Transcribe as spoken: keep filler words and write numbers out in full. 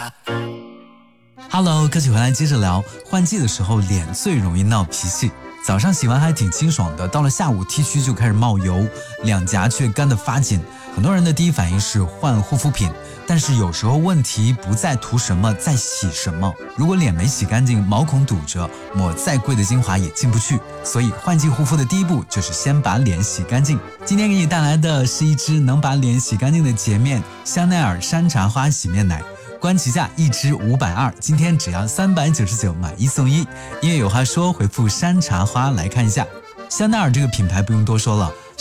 Hello， 歌曲回来接着聊。换季的时候脸最容易闹脾气，早上洗完还挺清爽的，到了下午 T 区就开始冒油，两颊却干得发紧。很多人的第一反应是换护肤品，但是有时候问题不在涂什么，在洗什么。如果脸没洗干净，毛孔堵着，抹再贵的精华也进不去。所以换季护肤的第一步就是先把脸洗干净。今天给你带来的是一支能把脸洗干净的洁面香奈儿山茶花洗面奶。官旗价一支五百二，今天只要三百九十九，买一送一。音乐有话说，回复山茶花来看一下。香奈儿这个品牌不用多说了，